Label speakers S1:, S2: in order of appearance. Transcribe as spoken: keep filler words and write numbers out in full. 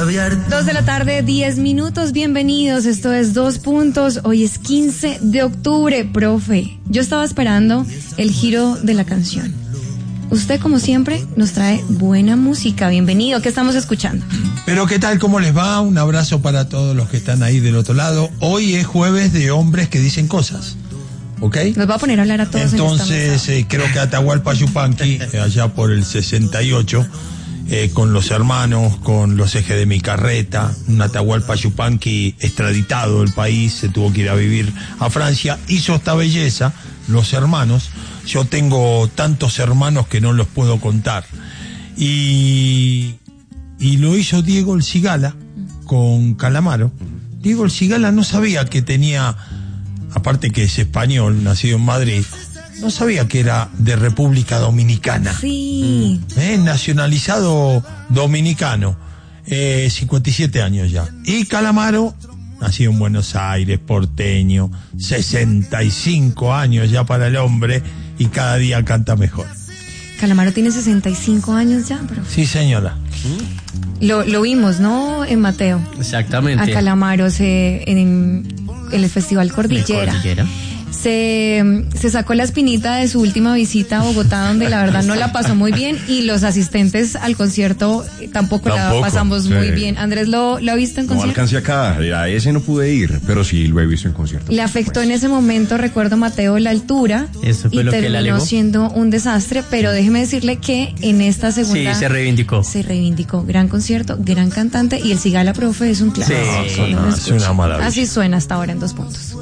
S1: abierto.
S2: Dos de la tarde, diez minutos, bienvenidos, esto es Dos Puntos, hoy es quince de octubre, profe, yo estaba esperando el giro de la canción. Usted, como siempre, nos trae buena música, bienvenido, ¿qué estamos escuchando?
S3: Pero ¿qué tal? ¿Cómo les va? Un abrazo para todos los que están ahí del otro lado. Hoy es jueves de hombres que dicen cosas, ¿ok?
S2: Nos va a poner a hablar a todos.
S3: Entonces, eh, creo que Atahualpa Yupanqui, eh, allá por el sesenta y ocho, eh, con los hermanos, con los ejes de mi carreta, un Atahualpa Yupanqui extraditado del país, se tuvo que ir a vivir a Francia, hizo esta belleza, Los Hermanos. Yo tengo tantos hermanos que no los puedo contar. Y, y lo hizo Diego El Cigala con Calamaro. Diego El Cigala no sabía que tenía, aparte que es español, nacido en Madrid, no sabía que era de República Dominicana.
S2: Sí.
S3: ¿Eh? Nacionalizado dominicano, eh, cincuenta y siete años ya. Y Calamaro, nacido en Buenos Aires, porteño, sesenta y cinco años ya para el hombre, y cada día canta mejor.
S2: Calamaro tiene sesenta y cinco años ya, pero...
S3: Sí, señora.
S2: Lo, lo vimos, ¿no? En Mateo.
S4: Exactamente.
S2: A Calamaro se, en el Festival Cordillera.
S4: Cordillera.
S2: Se, se sacó la espinita de su última visita a Bogotá, donde la verdad no la pasó muy bien, y los asistentes al concierto tampoco, tampoco la pasamos sí. muy bien. Andrés, ¿lo, lo ha visto en concierto?
S5: No alcancé acá, a ese no pude ir, pero sí lo he visto en concierto.
S2: Le afectó en ese momento, recuerdo, Mateo, la altura.
S4: Eso fue
S2: y
S4: lo que
S2: terminó
S4: le alegó.
S2: siendo un desastre, pero déjeme decirle que en esta segunda...
S4: Sí, se reivindicó.
S2: Se reivindicó. Gran concierto, gran cantante, y el Cigala, profe, es un clásico.
S4: Sí,
S3: no, no, es una maravilla.
S2: Así suena hasta ahora en Dos Puntos.